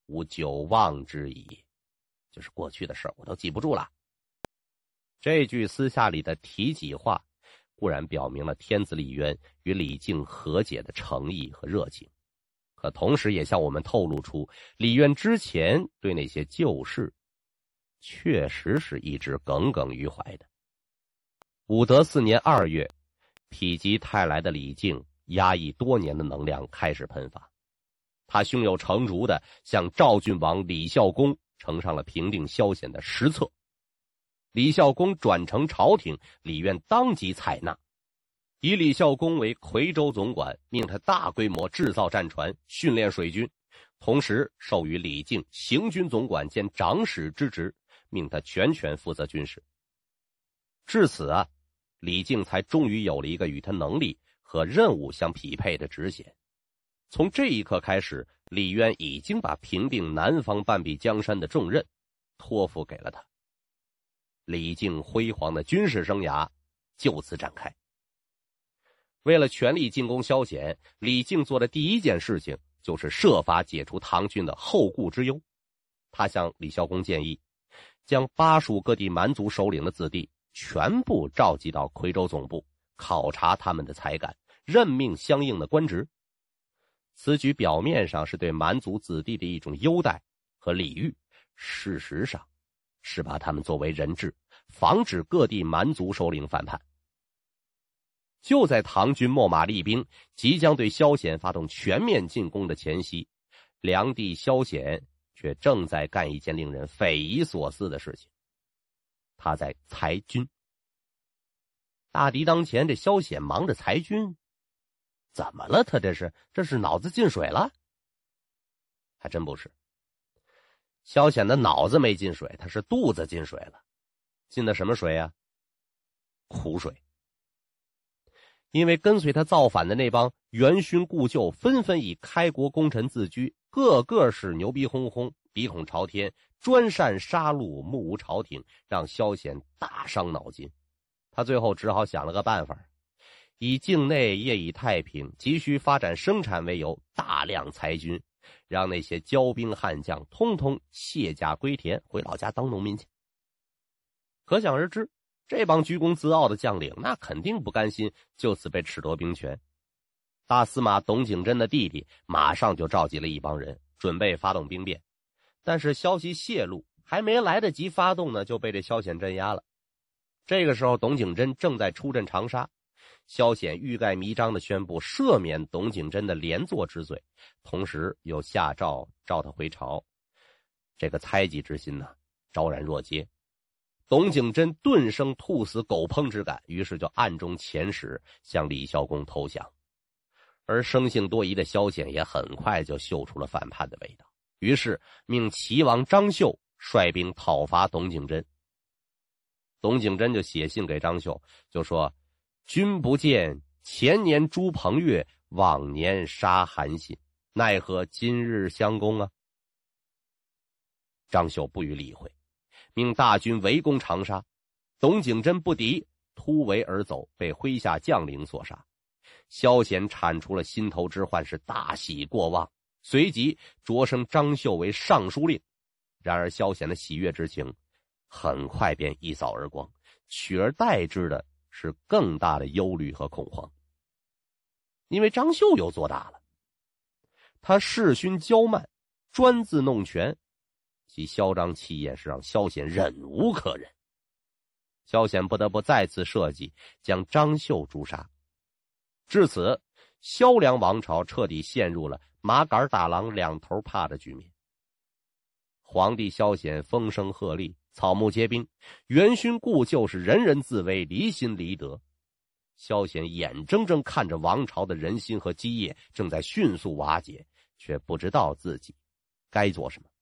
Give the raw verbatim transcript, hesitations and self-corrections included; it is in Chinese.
吾久忘之矣。就是过去的事我都记不住了。这句私下里的提己话固然表明了天子李渊与李靖和解的诚意和热情，可同时也向我们透露出李渊之前对那些旧事确实是一直耿耿于怀的。武德四年二月，否极泰来的李靖压抑多年的能量开始喷发，他胸有成竹的向赵郡王李孝恭呈上了平定萧显的实策。李孝恭转呈朝廷，李渊当即采纳，以李孝恭为夔州总管，命他大规模制造战船，训练水军，同时授予李靖行军总管兼长史之职，命他全权负责军事。至此啊，李靖才终于有了一个与他能力和任务相匹配的职衔。从这一刻开始，李渊已经把平定南方半壁江山的重任托付给了他。李靖辉煌的军事生涯就此展开。为了全力进攻萧显，李靖做的第一件事情就是设法解除唐军的后顾之忧。他向李孝恭建议，将巴蜀各地蛮族首领的子弟全部召集到夔州总部，考察他们的才干，任命相应的官职。此举表面上是对蛮族子弟的一种优待和礼遇，事实上是把他们作为人质，防止各地蛮族首领反叛。就在唐军秣马厉兵，即将对萧显发动全面进攻的前夕，梁帝萧显却正在干一件令人匪夷所思的事情，他在裁军。大敌当前，这萧显忙着裁军，怎么了？他这是这是脑子进水了？还真不是。萧显的脑子没进水，他是肚子进水了。进的什么水啊？苦水。因为跟随他造反的那帮元勋故旧纷纷以开国功臣自居，个个是牛逼哄哄，鼻孔朝天，专擅杀戮，目无朝廷，让萧显大伤脑筋。他最后只好想了个办法，以境内业已太平，急需发展生产为由，大量裁军，让那些骄兵悍将通通卸甲归田，回老家当农民去。可想而知，这帮居功自傲的将领那肯定不甘心就此被褫夺兵权。大司马董景真的弟弟马上就召集了一帮人，准备发动兵变。但是消息泄露，还没来得及发动呢，就被这萧显镇压了。这个时候董景真正在出镇长沙，萧显欲盖弥彰地宣布赦免董景真的连坐之罪，同时又下诏召他回朝。这个猜忌之心呢，昭然若揭。董景真顿生兔死狗烹之感，于是就暗中遣使向李孝恭投降。而生性多疑的萧显也很快就嗅出了反叛的味道，于是命齐王张绣率兵讨伐董景真。董景真就写信给张绣，就说：君不见前年诛彭越，往年杀韩信，奈何今日相攻啊？张绣不予理会，命大军围攻长沙。董景真不敌，突围而走，被麾下将领所杀。萧显铲除了心头之患，是大喜过望，随即擢升张绣为尚书令。然而萧显的喜悦之情很快便一扫而光，取而代之的是更大的忧虑和恐慌。因为张绣又做大了，他弑勋骄慢，专自弄权，其嚣张气焰是让萧显忍无可忍。萧显不得不再次设计将张绣诛杀。至此，萧梁王朝彻底陷入了麻杆打狼两头怕的局面。皇帝萧显风声鹤唳，草木皆兵，元勋故旧是人人自危，离心离德。萧显眼睁睁看着王朝的人心和基业正在迅速瓦解，却不知道自己该做什么。